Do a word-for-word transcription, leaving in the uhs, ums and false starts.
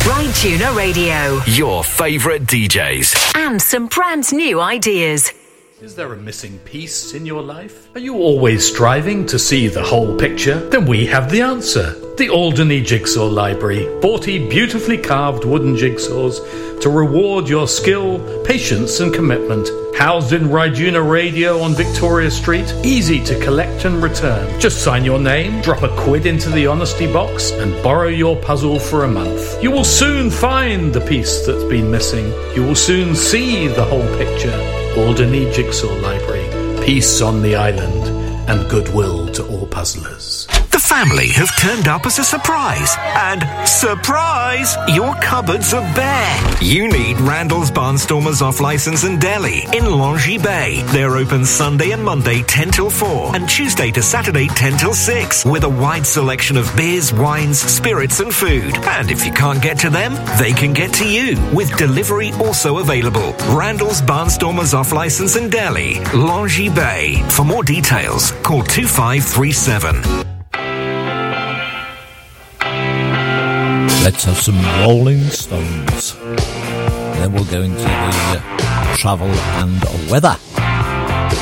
Ride Tuner Radio. Your favourite D Js. And some brand new ideas. Is there a missing piece in your life? Are you always striving to see the whole picture? Then we have the answer. The Alderney Jigsaw Library. forty beautifully carved wooden jigsaws to reward your skill, patience and commitment. Housed in Ryduna Radio on Victoria Street. Easy to collect and return. Just sign your name, drop a quid into the honesty box and borrow your puzzle for a month. You will soon find the piece that's been missing. You will soon see the whole picture. Alderney Jigsaw Library. Peace on the island and goodwill to all puzzlers. The family have turned up as a surprise. And surprise! Your cupboards are bare. You need Randall's Barnstormers off-licence and deli in Longy Bay. They're open Sunday and Monday ten till four and Tuesday to Saturday ten till six with a wide selection of beers, wines, spirits and food. And if you can't get to them, they can get to you with delivery also available. Randall's Barnstormers off-licence and deli, Longy Bay. For more details, call two five three seven. Let's have some Rolling Stones. Then we'll go into the uh, travel and weather.